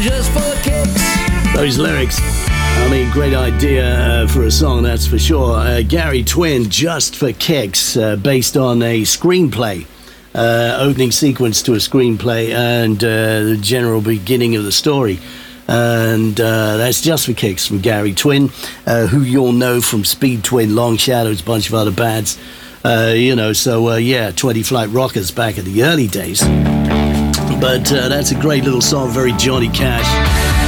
Just for kicks. Those lyrics, I mean, great idea for a song, that's for sure. Gary Twin, Just for Kicks, based on a screenplay, opening sequence to a screenplay and the general beginning of the story. And that's Just for Kicks from Gary Twin, who you'll know from Speed Twin, Long Shadows, a bunch of other bands. 20 Flight Rockers back in the early days. But that's a great little song, very Johnny Cash.